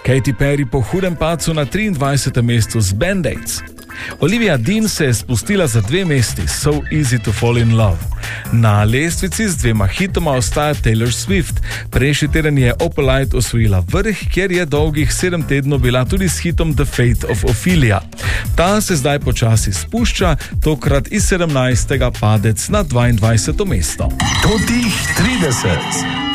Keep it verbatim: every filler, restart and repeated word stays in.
Katy Perry po hudem padcu na triindvajsetem mestu z Band-Aids. Olivia Dean se je spustila za dve mesti, So Easy to Fall in Love. Na lestvici z dvema hitoma ostaja Taylor Swift. Prejšnji teden je Opalite osvojila vrh, kjer je dolgih sedem tednov bila tudi s hitom The Fate of Ophelia. Ta se zdaj počasi spušča, tokrat iz sedemnajstega padec na dvaindvajseto mesto. Totih trideset.